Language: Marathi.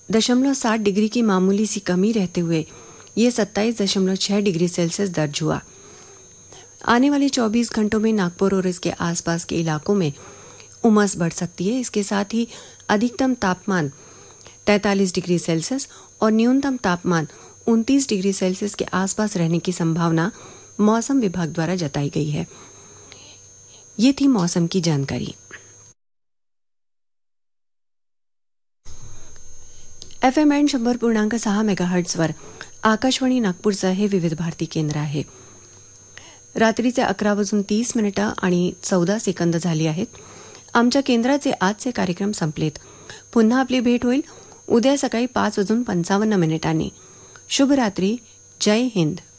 27 डिग्री की मामूली सी कमी रहते हुए ये 27.6 डिग्री सेल्सियस दर्ज हुआ। आने वाले 24 घंटों में नागपुर और इसके आसपास के इलाकों में उमस बढ़ सकती है। इसके साथ ही अधिकतम तापमान 43 डिग्री सेल्सियस और न्यूनतम तापमान 29 डिग्री सेल्सियस के आसपास रहने की संभावना मौसम विभाग द्वारा जताई गई है। ये थी मौसम की जानकारी। FM 100.6 मेगाहर्ट्झवर आकाशवाणी नागपूरचं हे विविध भारती केंद्र आहे। रात्रीचे 11:30 आणि 14 सेकंद झाली आहेत। आमच्या केंद्राचे आजचे कार्यक्रम संपलेत। पुन्हा आपली भेट होईल उद्या सकाळी 5:55 शुभ रात्री। जय हिंद।